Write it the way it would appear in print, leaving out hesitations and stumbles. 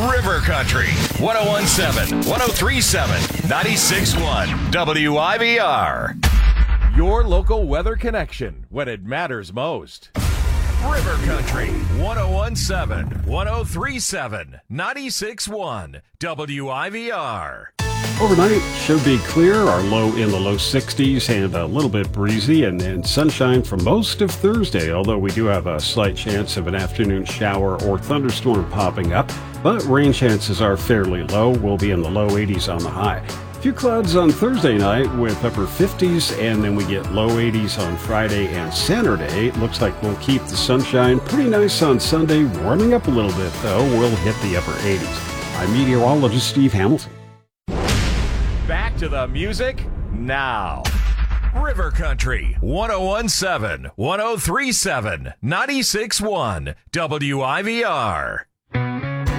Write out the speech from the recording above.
River Country, 1017, 1037, 96.1 WIVR. Your local weather connection when it matters most. River Country, 1017, 1037, 96.1 WIVR. Overnight should be clear, our low in the low 60s and a little bit breezy, and sunshine for most of Thursday, although we do have a slight chance of an afternoon shower or thunderstorm popping up, but rain chances are fairly low. We'll be in the low 80s on the high. A few clouds on Thursday night with upper 50s, and then we get low 80s on Friday and Saturday. Looks like we'll keep the sunshine pretty nice on Sunday, warming up a little bit though. We'll hit the upper 80s. I'm meteorologist Steve Hamilton. Back to the music now. River Country, 1017, 1037, 96.1 WIVR.